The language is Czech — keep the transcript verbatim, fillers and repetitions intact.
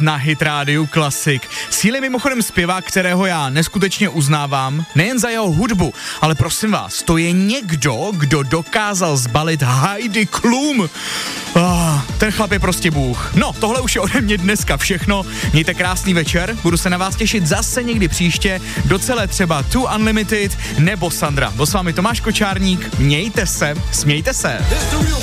na Hit Radio Classic. Cíl je mimochodem zpěvák, kterého já neskutečně uznávám, nejen za jeho hudbu, ale prosím vás, to je někdo, kdo dokázal zbalit Heidi Klum. Oh, ten chlap je prostě bůh. No, tohle už je ode mě dneska všechno. Mějte krásný večer, budu se na vás těšit zase někdy příště, docela třeba Two Unlimited nebo Sandra. Bo s vámi Tomáš Kočárník, mějte se, smějte se.